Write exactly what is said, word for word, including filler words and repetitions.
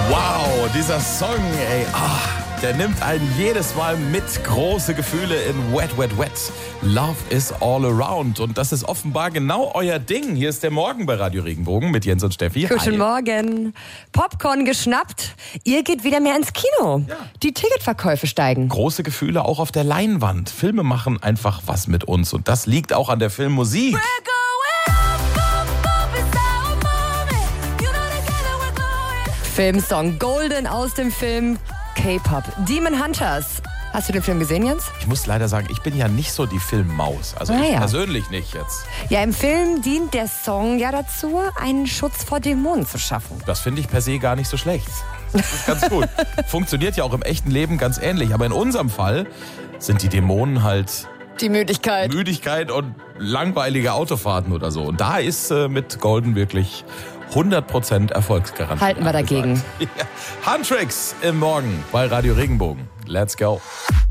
Wow, dieser Song, ey, ah, der nimmt einen jedes Mal mit. Große Gefühle in Wet, Wet, Wet. Love is all around. Und das ist offenbar genau euer Ding. Hier ist der Morgen bei Radio Regenbogen mit Jens und Steffi. Guten Hi. Morgen. Popcorn geschnappt. Ihr geht wieder mehr ins Kino. Ja. Die Ticketverkäufe steigen. Große Gefühle auch auf der Leinwand. Filme machen einfach was mit uns. Und das liegt auch an der Filmmusik. Filmsong Golden aus dem Film K-Pop Demon Hunters. Hast du den Film gesehen, Jens? Ich muss leider sagen, ich bin ja nicht so die Filmmaus. Also Ah, ich ja. persönlich nicht jetzt. Ja, im Film dient der Song ja dazu, einen Schutz vor Dämonen zu schaffen. Das finde ich per se gar nicht so schlecht. Das ist ganz gut. Funktioniert ja auch im echten Leben ganz ähnlich. Aber in unserem Fall sind die Dämonen halt Die Müdigkeit. Müdigkeit und langweilige Autofahrten oder so. Und da ist äh, mit Golden wirklich hundert Prozent Erfolgsgarantie. Halten wir dagegen. Ja. Handtricks im Morgen bei Radio Regenbogen. Let's go.